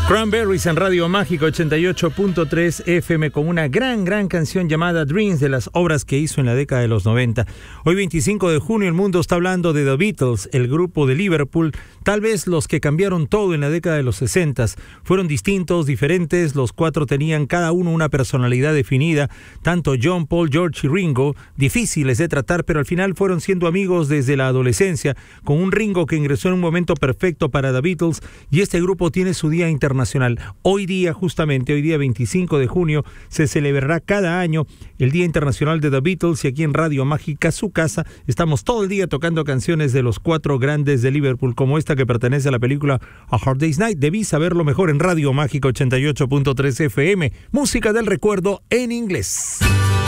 Cranberries en Radio Mágica 88.3 FM con una gran canción llamada Dreams, de las obras que hizo en la década de los 90. Hoy 25 de junio el mundo está hablando de The Beatles, el grupo de Liverpool, tal vez los que cambiaron todo en la década de los 60. Fueron distintos, diferentes, los cuatro tenían cada uno una personalidad definida, tanto John, Paul, George y Ringo, difíciles de tratar, pero al final fueron siendo amigos desde la adolescencia, con un Ringo que ingresó en un momento perfecto para The Beatles, y este grupo tiene su día internacional. Hoy día, justamente, hoy día 25 de junio, se celebrará cada año el Día Internacional de The Beatles, y aquí en Radio Mágica, su casa, estamos todo el día tocando canciones de los cuatro grandes de Liverpool, como esta que pertenece a la película A Hard Day's Night. Debí saberlo mejor en Radio Mágica 88.3 FM, música del recuerdo en inglés.